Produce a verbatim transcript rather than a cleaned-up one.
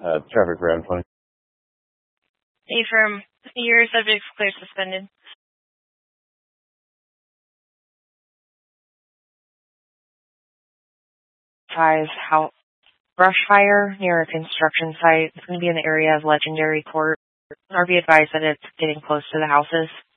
Uh, traffic ground twenty. Affirm. Your subject's clear suspended. Five, how brush fire near a construction site. It's going to be in the area of Legendary Court. Or be advised that it's getting close to the houses.